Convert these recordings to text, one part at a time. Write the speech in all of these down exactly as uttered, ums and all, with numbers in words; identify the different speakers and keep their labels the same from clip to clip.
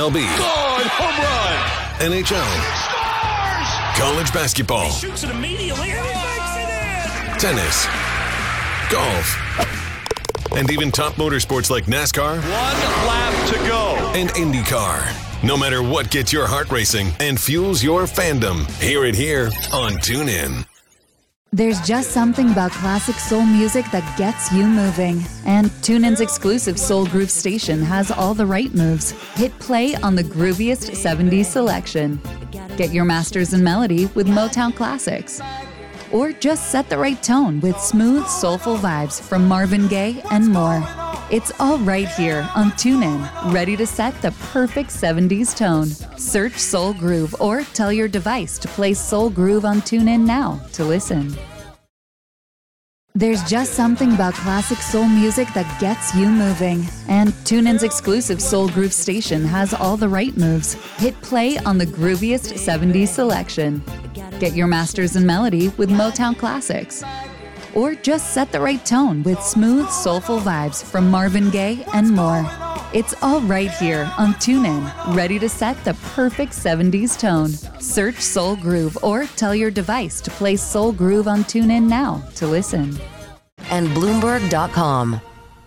Speaker 1: L B.
Speaker 2: Good home run.
Speaker 1: N H L.
Speaker 2: Scores!
Speaker 1: College basketball.
Speaker 3: He shoots it immediately and he makes it in!
Speaker 1: Tennis. Golf. And even top motorsports like NASCAR.
Speaker 2: One lap to go.
Speaker 1: And IndyCar. No matter what gets your heart racing and fuels your fandom, hear it here on TuneIn.
Speaker 4: There's just something about classic soul music that gets you moving. And TuneIn's exclusive Soul Groove station has all the right moves. Hit play on the grooviest seventies selection. Get your masters in melody with Motown classics. Or just set the right tone with smooth, soulful vibes from Marvin Gaye and more. It's all right here on TuneIn, ready to set the perfect seventies tone. Search Soul Groove or tell your device to play Soul Groove on TuneIn now to listen. There's just something about classic soul music that gets you moving. And TuneIn's exclusive Soul Groove station has all the right moves. Hit play on the grooviest seventies selection. Get your masters in melody with Motown classics. Or just set the right tone with smooth, soulful vibes from Marvin Gaye and more. It's all right here on TuneIn, ready to set the perfect seventies tone. Search Soul Groove or tell your device to play Soul Groove on TuneIn now to listen.
Speaker 5: And Bloomberg dot com.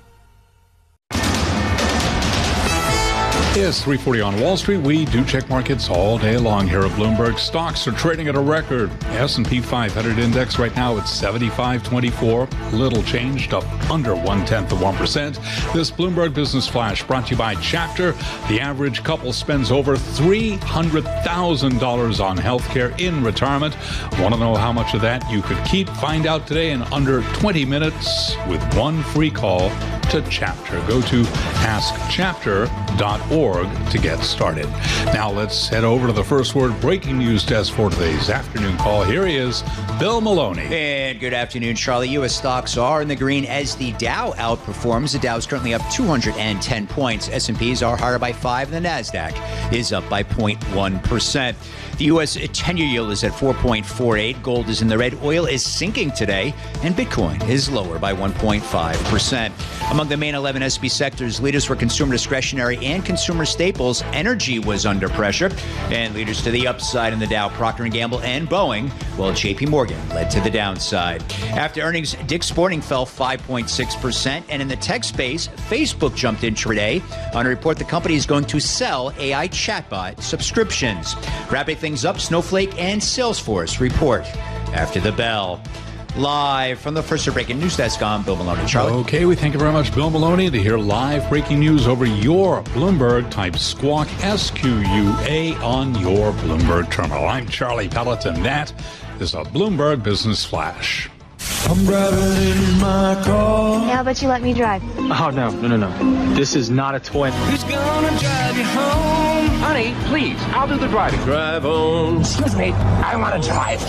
Speaker 6: It's three forty on Wall Street. We do check markets all day long here at Bloomberg. Stocks are trading at a record. S and P five hundred index right now at seventy-five twenty-four. Little changed, up under one-tenth of one percent. This Bloomberg Business Flash brought to you by Chapter. The average couple spends over three hundred thousand dollars on healthcare in retirement. Want to know how much of that you could keep? Find out today in under twenty minutes with one free call to Chapter. Go to ask chapter dot org to get started. Now let's head over to the First Word breaking news desk for today's afternoon call. Here he is, Bill Maloney.
Speaker 7: And good afternoon, Charlie. U S stocks are in the green as the Dow outperforms. The Dow is currently up two hundred ten points. S and Ps are higher by five, and the NASDAQ is up by zero point one percent. The U S ten-year yield is at four point four eight. Gold is in the red. Oil is sinking today, and Bitcoin is lower by one point five percent. Among the main eleven S and P sectors, leaders were consumer discretionary and consumer staples. Energy was under pressure, and leaders to the upside in the Dow, Procter and Gamble and Boeing, while J P Morgan led to the downside. After earnings, Dick's Sporting fell five point six percent, and in the tech space, Facebook jumped intraday on a report the company is going to sell A I chatbot subscriptions. Wrapping things up, Snowflake and Salesforce report after the bell. Live from the First Word breaking news desk, I'm Bill Maloney. Charlie.
Speaker 6: Okay, we thank you very much, Bill Maloney. To hear live breaking news over your Bloomberg, type Squawk, S Q U A, on your Bloomberg terminal. I'm Charlie Pelleton. That is a Bloomberg Business Flash.
Speaker 8: I'm driving in my car.
Speaker 9: How about you let me drive?
Speaker 10: Oh, no, no, no, no. This is not a toy.
Speaker 8: Who's gonna drive you home?
Speaker 10: Honey, please, I'll do the driving.
Speaker 8: Drive on.
Speaker 10: Excuse me, I want to drive.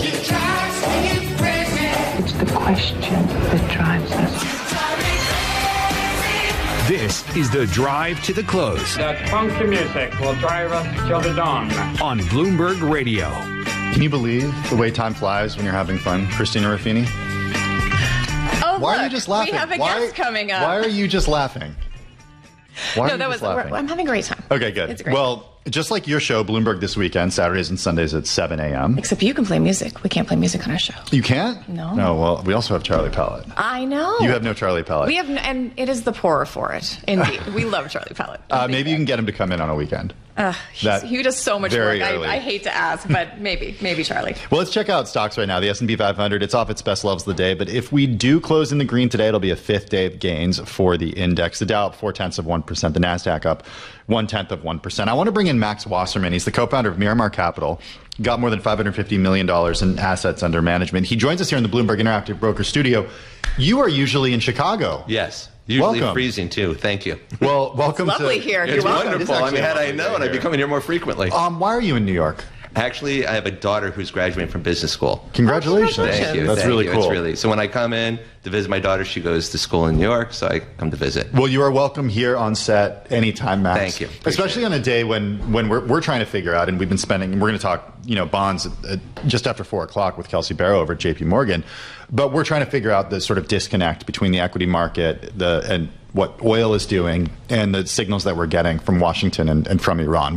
Speaker 11: It's the question that drives us.
Speaker 12: This is the drive to the close.
Speaker 13: That funky music will drive us till the dawn.
Speaker 12: On Bloomberg Radio.
Speaker 14: Can you believe the way time flies when you're having fun, Christina Ruffini?
Speaker 15: Oh,
Speaker 14: why
Speaker 15: look,
Speaker 14: are you just laughing?
Speaker 15: We have a
Speaker 14: why,
Speaker 15: guest coming up.
Speaker 14: Why are you just laughing? Why
Speaker 15: no,
Speaker 14: are
Speaker 15: that
Speaker 14: you
Speaker 15: was.
Speaker 14: just laughing?
Speaker 15: I'm having a great time.
Speaker 14: Okay, good.
Speaker 15: It's great.
Speaker 14: Well, just like your show, Bloomberg This Weekend, Saturdays and Sundays at seven a.m.
Speaker 15: Except you can play music. We can't play music on our show.
Speaker 14: You can't?
Speaker 15: No.
Speaker 14: No, well, we also have Charlie Pellet.
Speaker 15: I know.
Speaker 14: You have no Charlie Pellet.
Speaker 15: We have, no, and it is the poorer for it. Indeed, we love Charlie Pellet.
Speaker 14: Uh, maybe you can get him to come in on a weekend.
Speaker 15: Uh, he does so much work. I, I hate to ask, but maybe, maybe Charlie.
Speaker 14: Well, let's check out stocks right now. The S and P five hundred, it's off its best levels of the day. But if we do close in the green today, it'll be a fifth day of gains for the index. The Dow up four-tenths of one percent. The NASDAQ up one-tenth of one percent. I want to bring in Max Wasserman. He's the co-founder of Miramar Capital. Got more than five hundred fifty million dollars in assets under management. He joins us here in the Bloomberg Interactive Broker Studio. You are usually in Chicago.
Speaker 16: Yes. Usually
Speaker 14: welcome.
Speaker 16: Freezing, too. Thank you.
Speaker 14: Well, welcome
Speaker 15: it's lovely
Speaker 14: to...
Speaker 15: here.
Speaker 16: It's
Speaker 15: You're
Speaker 16: wonderful.
Speaker 15: welcome.
Speaker 16: I mean, had I known, I'd be coming here more frequently.
Speaker 14: Um, why are you in New York?
Speaker 16: Actually, I have a daughter who's graduating from business school.
Speaker 14: Congratulations.
Speaker 15: Oh, congratulations.
Speaker 16: Thank you.
Speaker 14: That's
Speaker 16: Thank
Speaker 14: really
Speaker 16: you.
Speaker 14: cool.
Speaker 16: It's really, so when I come in to visit my daughter, she goes to school in New York, so I come to visit.
Speaker 14: Well, you are welcome here on set anytime, Max.
Speaker 16: Thank you. Appreciate
Speaker 14: Especially
Speaker 16: it.
Speaker 14: on a day when, when we're, we're trying to figure out, and we've been spending, and we're going to talk, you know, bonds at, at just after four o'clock with Kelsey Barrow over at J P Morgan. But we're trying to figure out the sort of disconnect between the equity market the and what oil is doing and the signals that we're getting from Washington and, and from Iran.